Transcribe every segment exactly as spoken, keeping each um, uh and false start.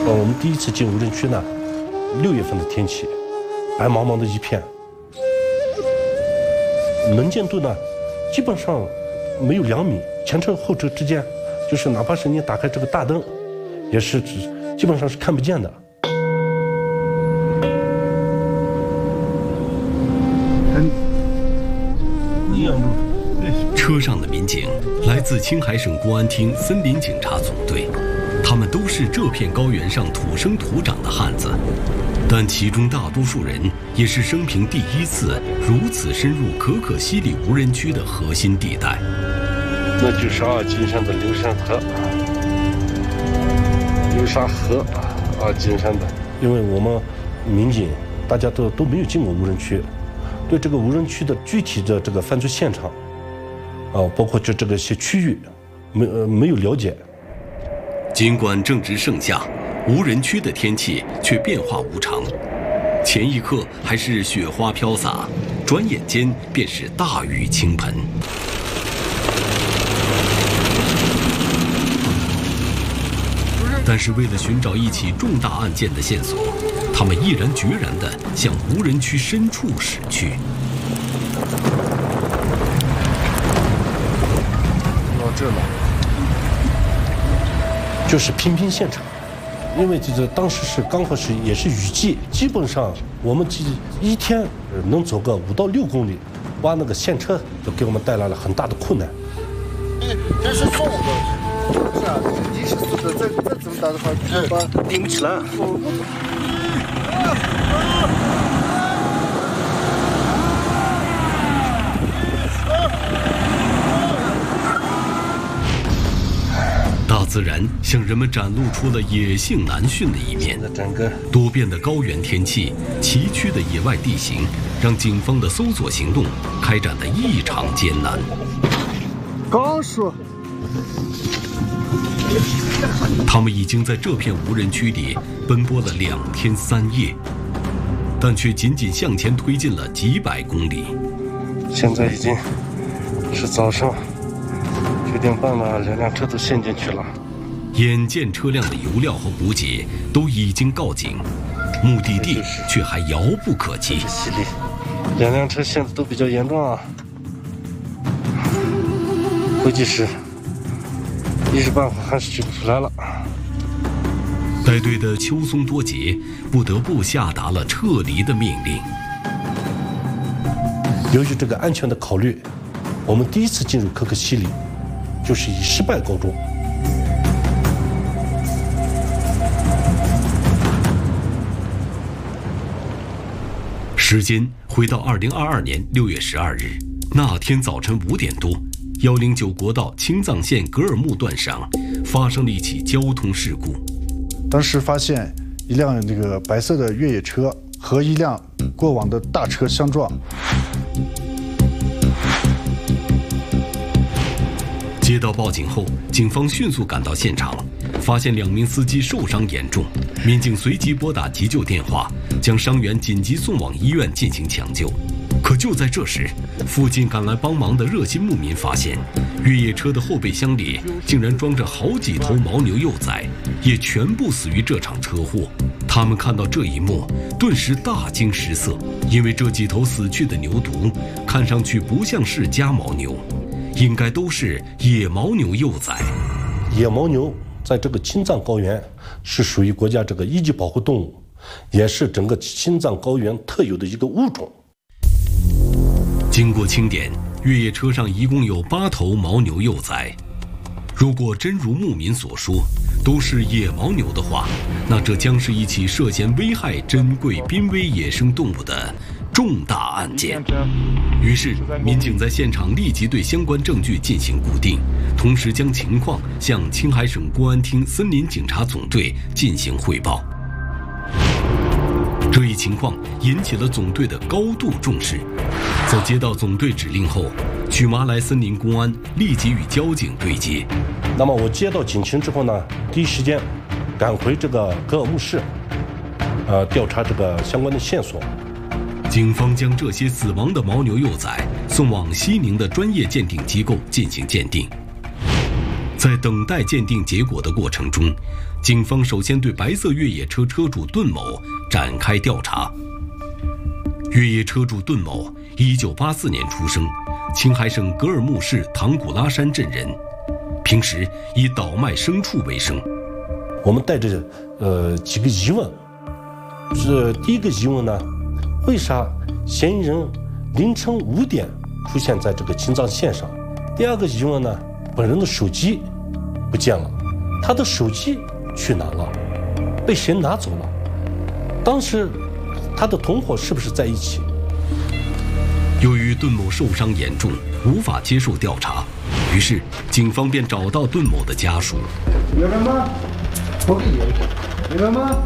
呃，我们第一次进无人区呢，六月份的天气，白茫茫的一片，能见度呢，基本上没有两米，前车后车之间，就是哪怕是你打开这个大灯，也是只基本上是看不见的。 车上的民警来自青海省公安厅森林警察总队，他们都是这片高原上土生土长的汉子，但其中大多数人也是生平第一次如此深入可可西里无人区的核心地带。 那就是阿金山的流山河，流沙河，阿金山的。因为我们民警大家都都没有进过无人区，对这个无人区的具体的这个犯罪现场。啊，包括这这个些区域，没呃没有了解。 尽管正值盛夏，无人区的天气却变化无常。前一刻还是雪花飘洒，转眼间便是大雨倾盆。但是为了寻找一起重大案件的线索，他们毅然决然地向无人区深处驶去。 这呢，就是频频现场，因为这个当时是刚好是也是雨季，基本上我们一天能走个五到六公里，挖那个现车就给我们带来了很大的困难。 这是重的，是啊，你是这这这这么大的话，把顶不起来。 大自然向人们展露出了野性难驯的一面。多变的高原天气、崎岖的野外地形，让警方的搜索行动开展得异常艰难。 刚说， 他们已经在这片无人区里奔波了两天三夜，但却仅仅向前推进了几百公里。 现在已经是早上九点半了，两辆车都陷进去了。 眼见车辆的油料和补给都已经告罄，目的地却还遥不可及。 犀利，两辆车陷得都比较严重啊，估计是一时半会还是取不出来了。 带队的丘松多杰不得不下达了撤离的命令。 由于这个安全的考虑，我们第一次进入可可西里就是以失败告终。 时间回到二零二二年六月十二日，那天早晨五点多，幺零九国道青藏线格尔木段上发生了一起交通事故。 当时发现一辆这个白色的越野车和一辆过往的大车相撞。 接到报警后，警方迅速赶到现场，发现两名司机受伤严重，民警随即拨打急救电话，将伤员紧急送往医院进行抢救。可就在这时，附近赶来帮忙的热心牧民发现，越野车的后备箱里竟然装着好几头牦牛幼崽，也全部死于这场车祸。他们看到这一幕，顿时大惊失色，因为这几头死去的牛犊看上去不像是家牦牛，应该都是野牦牛幼崽。 野牦牛在这个青藏高原是属于国家这个一级保护动物，也是整个青藏高原特有的一个物种。 经过清点，越野车上一共有八头牦牛幼崽。如果真如牧民所说，都是野牦牛的话，那这将是一起涉嫌危害珍贵濒危野生动物的重大案件。于是，民警在现场立即对相关证据进行固定，同时将情况向青海省公安厅森林警察总队进行汇报。这一情况引起了总队的高度重视。在接到总队指令后，曲麻来森林公安立即与交警对接。 那么我接到警情之后呢，第一时间赶回这个格尔木市，呃，调查这个相关的线索。 警方将这些死亡的牦牛幼崽送往西宁的专业鉴定机构进行鉴定。 在等待鉴定结果的过程中，警方首先对白色越野车车主顿某展开调查。越野车主顿某，一九八四年出生，青海省格尔木市唐古拉山镇人，平时以倒卖牲畜为生。 我们带着呃几个疑问，是第一个疑问呢，为啥嫌疑人凌晨五点出现在这个青藏线上？第二个疑问呢，本人的手机不见了，他的手机去哪了？被谁拿走了？当时他的同伙是不是在一起？ 由于顿某受伤严重，无法接受调查，于是警方便找到顿某的家属。 有人吗？不给有人吗？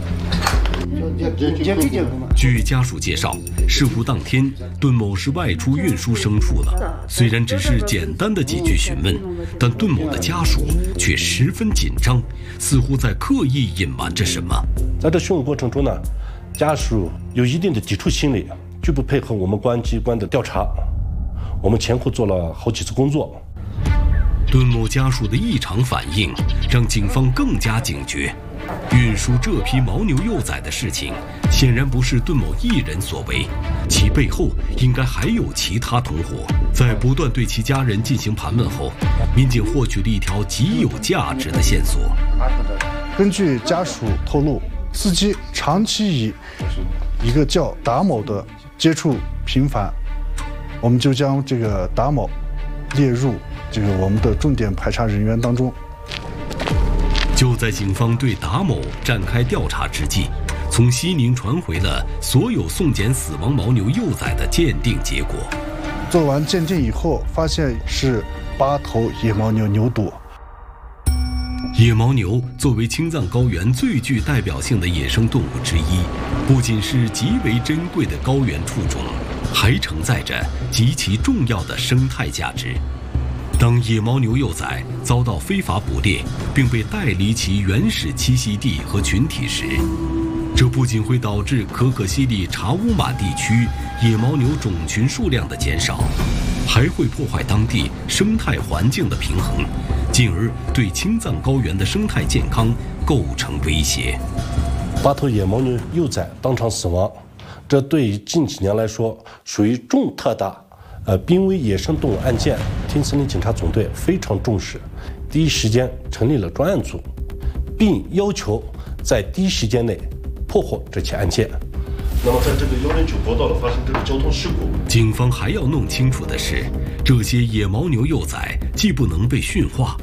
据家属介绍，事故当天，顿某是外出运输牲畜了。虽然只是简单的几句询问，但顿某的家属却十分紧张，似乎在刻意隐瞒着什么。 在这询问过程中呢，家属有一定的抵触心理，拒不配合我们公安机关的调查。我们前后做了好几次工作。 顿某家属的异常反应让警方更加警觉。运输这批牦牛幼崽的事情，显然不是顿某一人所为，其背后应该还有其他同伙。在不断对其家人进行盘问后，民警获取了一条极有价值的线索。 根据家属透露，司机长期与一个叫达某的接触频繁，我们就将这个达某列入这个我们的重点排查人员当中。 就在警方对达某展开调查之际，从西宁传回了所有送检死亡牦牛幼崽的鉴定结果。 做完鉴定以后，发现是八头野牦牛牛犊。 野牦牛作为青藏高原最具代表性的野生动物之一，不仅是极为珍贵的高原畜种，还承载着极其重要的生态价值。当野牦牛幼崽遭到非法捕猎，并被带离其原始栖息地和群体时，这不仅会导致可可西里察乌马地区野牦牛种群数量的减少，还会破坏当地生态环境的平衡，进而对青藏高原的生态健康构成威胁。 八头野牦牛幼崽当场死亡，这对于近几年来说属于重特大呃，濒危野生动物案件，天森林警察总队非常重视，第一时间成立了专案组，并要求在第一时间内破获这起案件。那么，在这个幺零九国道的发生这个交通事故， 警方还要弄清楚的是，这些野牦牛幼崽既不能被驯化，